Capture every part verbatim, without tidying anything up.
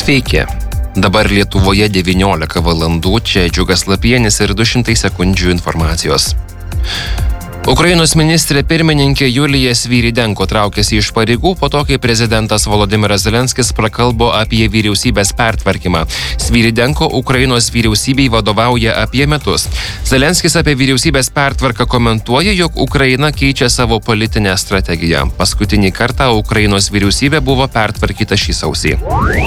Sveiki. Dabar Lietuvoje devyniolika valandų, čia Džiugas Lapienis ir du šimtai sekundžių informacijos. Ukrainos ministrė pirmininkė Julija Svyrydenko traukėsi iš pareigų po to, kai prezidentas Volodymyras Zelenskis prakalbo apie vyriausybės pertvarkymą. Svyrydenko Ukrainos vyriausybei vadovauja apie metus. Zelenskis apie vyriausybės pertvarką komentuoja, jog Ukraina keičia savo politinę strategiją. Paskutinį kartą Ukrainos vyriausybė buvo pertvarkyta šį sausį.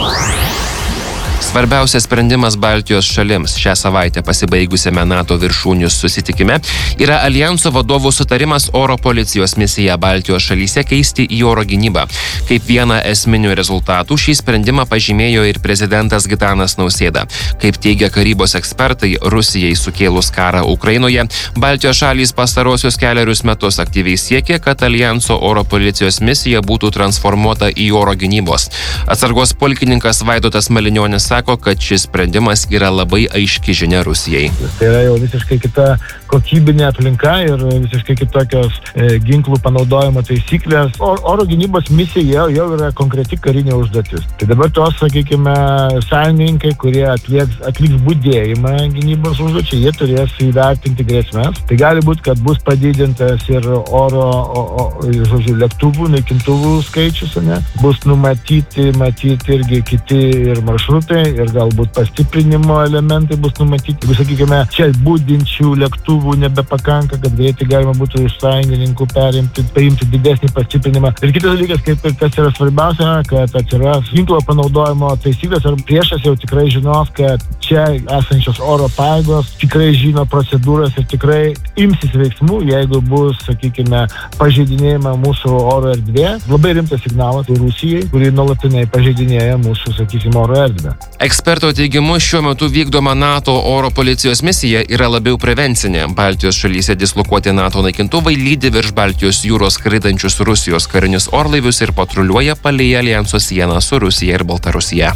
Svarbiausias sprendimas Baltijos šalims šią savaitę pasibaigusiame NATO viršūnių susitikime yra Aljanso vadovų sutarimas oro policijos misiją Baltijos šalyse keisti į oro gynybą. Kaip vieną esminių rezultatų šį sprendimą pažymėjo ir prezidentas Gitanas Nausėda. Kaip teigia karybos ekspertai, Rusijai sukėlus karą Ukrainoje, Baltijos šalys pastarosius keliarius metus aktyviai siekė, kad Aljanso oro policijos misija būtų transformuota į oro gynybos. Atsargos pulkininkas Vaidotas Malinionis sako, kad šis sprendimas yra labai aiški žinia Rusijai. Tai yra jau visiškai kita kokybinė aplinka ir visiškai kitokios e, ginklų panaudojimo taisyklės. O, oro gynybos misija jau, jau yra konkreti karinė užduotis. Tai dabar tos, sakykime, sąjungininkai, kurie atlieks, atliks budėjimą gynybos užduočiai, jie turės įvertinti grėsmes. Tai gali būti, kad bus padidintas ir oro, o, o, žodžiu, lėktuvų, naikintuvų skaičius, ne? Bus numatyti, matyti irgi kiti ir maršrutai, ir galbūt pastiprinimo elementai bus numatyti. Jeigu, sakykime, čia būdinčių lėktuvų nebepakanka, kad greitai galima būtų iš sąjungininkų perimti, paimti didesnį pastiprinimą. Ir kitas dalykas, kaip ir kas yra svarbiausia, kad atsiras ginklo panaudojimo taisyklės, ar priešas jau tikrai žinos, kad čia esančios oro pajėgos tikrai žino procedūras ir tikrai imsis veiksmų, jeigu bus, sakykime, pažeidinėjama mūsų oro erdvė. Labai rimtas signalas Rusijai, kuri nuolatinai pažeidinėja mūsų, sakykime, oro erdvę. Eksperto teigimu, šiuo metu vykdoma NATO oro policijos misija yra labiau prevencinė. Baltijos šalyse dislokuoti NATO naikintuvai lydi virš Baltijos jūros skraidančius Rusijos karinius orlaivius ir patruliuoja palei Aljanso sieną su Rusija ir Baltarusija.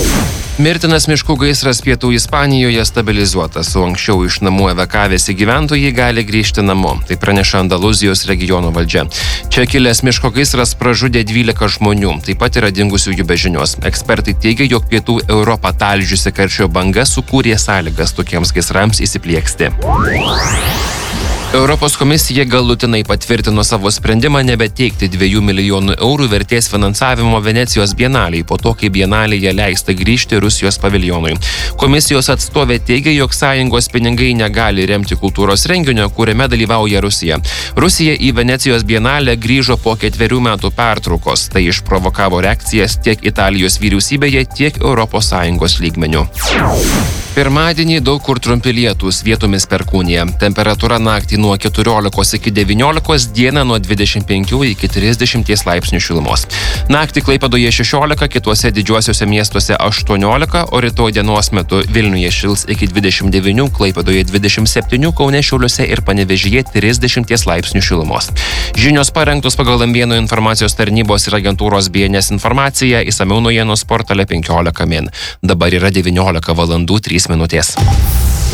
Mirtinas miškų gaisras pietų Ispanijoje stabilizuotas, o anksčiau iš namų evakavęsi gyventojai gali grįžti namo. Tai praneša Andalūzijos regiono valdžia. Čia kilęs miško gaisras pražudė dvylika žmonių, taip pat yra dingusiųjų be žinios. Ekspertai teigia, jog pietų Europą talžiusi karščio banga sukūrė sąlygas tokiems gaisrams įsiplieksti. Europos komisija galutinai patvirtino savo sprendimą nebeteikti dviejų milijonų eurų vertės finansavimo Venecijos bienalei po to, kai bienalėje leista grįžti Rusijos paviljonui. Komisijos atstovė teigia, jog sąjungos pinigai negali remti kultūros renginio, kuriame dalyvauja Rusija. Rusija į Venecijos bienalę grįžo po ketverių metų pertraukos. Tai išprovokavo reakcijas tiek Italijos vyriausybėje, tiek Europos Sąjungos lygmeniu. Pirmadienį daug kur trumpi lietūs, vietomis perkūnija. Temperatūra naktį nuo keturiolikos iki devyniolikos, dieną nuo dvidešimt penkių iki trisdešimties laipsnių šilumos. Naktį Klaipėdoje šešiolika, kituose didžiuosiuose miestuose aštuoniolika, o rytoj dienos metu Vilniuje šils iki dvidešimt devynių, Klaipėdoje dvidešimt septynių, Kaune, Šiauliuose ir Panevėžyje trisdešimties laipsnių šilumos. Žinios parengtos pagal M vieno informacijos tarnybos ir agentūros B N S informaciją, išsamiau naujienos portale penkiolika min. Dabar yra devyniolika valandų trys minutės.